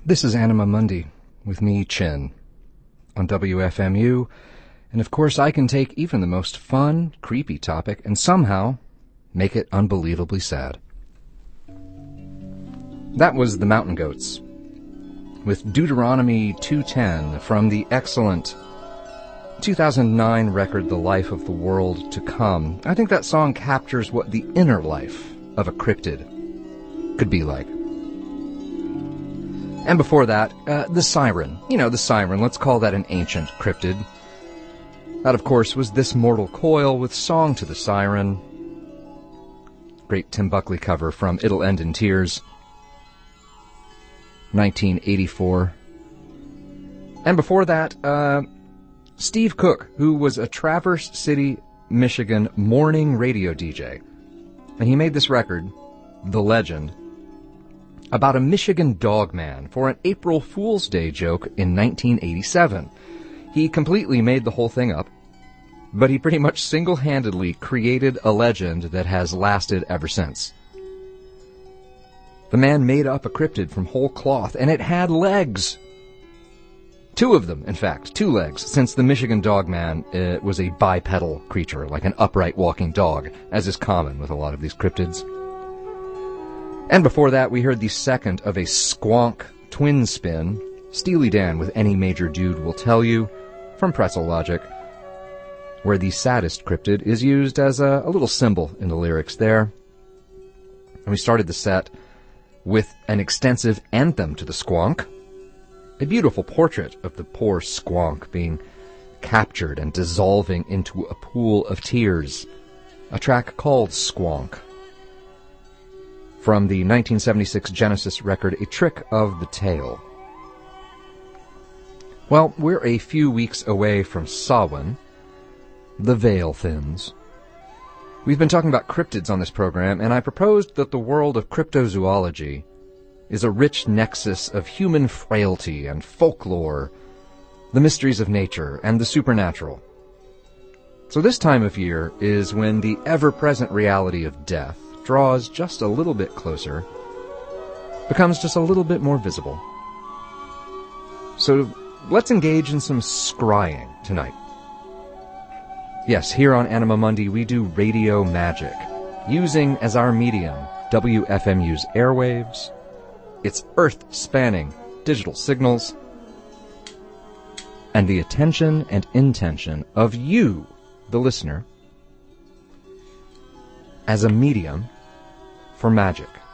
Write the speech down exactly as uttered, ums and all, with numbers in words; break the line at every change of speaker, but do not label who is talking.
This is Anima Mundi, with me, Chin, on W F M U, and of course I can take even the most fun, creepy topic and somehow make it unbelievably sad. That was the Mountain Goats, with Deuteronomy two ten from the excellent two thousand nine record The Life of the World to Come. I think that song captures what the inner life of a cryptid could be like. And before that, uh, the Siren. You know, the Siren. Let's call that an ancient cryptid. That, of course, was This Mortal Coil with Song to the Siren. Great Tim Buckley cover from It'll End in Tears, nineteen eighty-four. And before that, uh, Steve Cook, who was a Traverse City, Michigan morning radio D J. And he made this record, The Legend, about a Michigan dog man for an April Fool's Day joke in nineteen eighty-seven. He completely made the whole thing up, but he pretty much single-handedly created a legend that has lasted ever since. The man made up a cryptid from whole cloth, and it had legs. Two of them, in fact, two legs, since the Michigan dog man uh, was a bipedal creature, like an upright walking dog, as is common with a lot of these cryptids. And before that, we heard the second of a squonk twin spin, Steely Dan with Any Major Dude Will Tell You, from Pretzel Logic, where the saddest cryptid is used as a, a little symbol in the lyrics there. And we started the set with an extensive anthem to the squonk, a beautiful portrait of the poor squonk being captured and dissolving into a pool of tears, a track called Squonk, from the nineteen seventy-six Genesis record, A Trick of the Tail. Well, we're a few weeks away from Samhain. The veil thins. We've been talking about cryptids on this program, and I proposed that the world of cryptozoology is a rich nexus of human frailty and folklore, the mysteries of nature, and the supernatural. So this time of year is when the ever-present reality of death draws just a little bit closer, becomes just a little bit more visible. So let's engage in some scrying tonight. Yes, here on Anima Mundi we do radio magic, using as our medium W F M U's airwaves, its earth-spanning digital signals, and the attention and intention of you, the listener, as a medium for magic.